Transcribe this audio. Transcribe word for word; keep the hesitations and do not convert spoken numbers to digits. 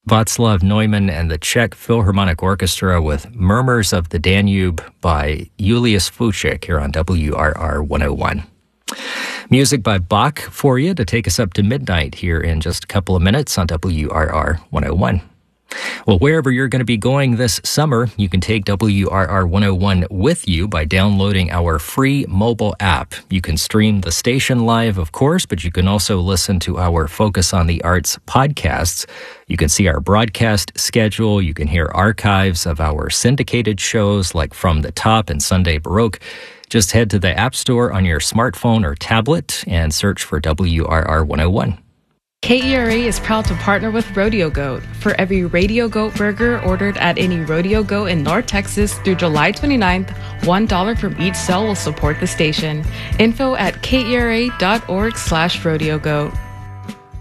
Václav Neumann and the Czech Philharmonic Orchestra with Murmurs of the Danube by Julius Fuchik here on W R R one oh one. Music by Bach for you to take us up to midnight here in just a couple of minutes on W R R one oh one. Well, wherever you're going to be going this summer, you can take W R R one oh one with you by downloading our free mobile app. You can stream the station live, of course, but you can also listen to our Focus on the Arts podcasts. You can see our broadcast schedule. You can hear archives of our syndicated shows like From the Top and Sunday Baroque. Just head to the App Store on your smartphone or tablet and search for W R R one oh one. K E R A is proud to partner with Rodeo Goat. For every Radio Goat burger ordered at any Rodeo Goat in North Texas through July twenty-ninth, one dollar from each sale will support the station. Info at K E R A dot org slash Rodeo Goat.